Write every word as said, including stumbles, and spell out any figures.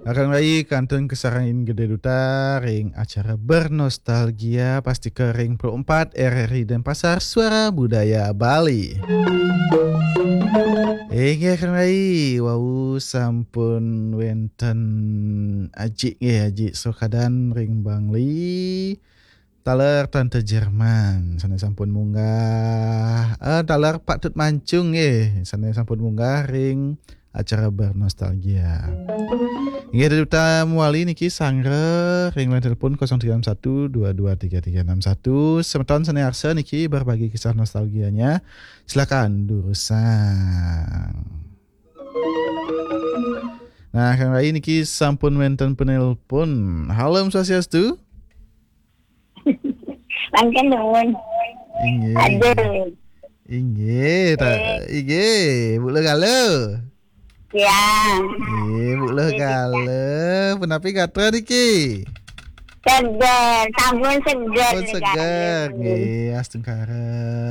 Akan rai kantun kesarangin gede duta ring acara bernostalgia pasti ke ring Pro empat R R I dan Pasar Suara Budaya Bali. Eh akan rai wau sampun wenten aji nggih aji sokadan ring Bangli. Taler Tante Jerman sana sampun munggah eh taler Pak Tut Mancung nggih sana sampun munggah ring acara bernostalgia. Inggih duta muali niki sangre ring line telepon nol tiga satu dua dua tiga tiga enam satu. Semeton sana aksa niki berbagi kisah nostalgianya. Silakan durusan. Nah, kang rai niki sampun wenten penelpon. Halo Om Swastiastu. Langkan nuwun. Inggih. Aduh. Inggih, ta inggih, Bu Le Galo. Ya. Nggih, Bu Le Galo. Punapi gatra niki? Seger, sampun seger. Pun seger nggih, astungkara.